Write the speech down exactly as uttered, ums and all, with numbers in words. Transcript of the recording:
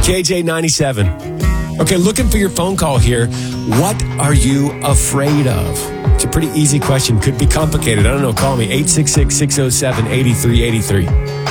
K J ninety-seven. Okay, looking for your phone call here. What are you afraid of? It's a pretty easy question. Could be complicated. I don't know. Call me, eight six six, six oh seven, eight three eight three.